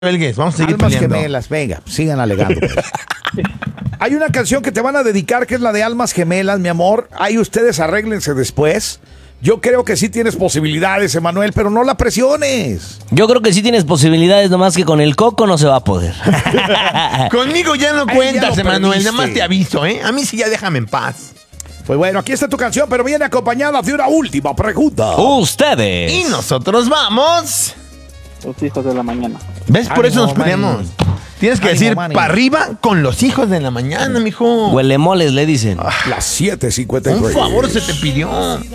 Belgues, vamos a seguir Almas peleando. gemelas, venga, sigan alegando. Pues. Hay una canción que te van a dedicar que es la de Almas Gemelas, mi amor. Ahí ustedes arréglense después. Yo creo que sí tienes posibilidades, Emanuel, pero no la presiones. Yo creo que sí tienes posibilidades, nomás que con el Coco no se va a poder. Conmigo ya no Ay, cuentas, ya lo Emanuel. perdiste. Nada más te aviso, ¿eh? A mí sí ya déjame en paz. Pues bueno, aquí está tu canción, pero viene acompañada de una última pregunta. Ustedes. Y nosotros vamos. Los hijos de la mañana. ¿Ves? Por eso Ánimo, nos peleamos. Manny. Tienes que Ánimo, decir Manny. para arriba con los hijos de la mañana, mijo. Huelemoles le dicen. Las 7:53. Un favor se te pidió.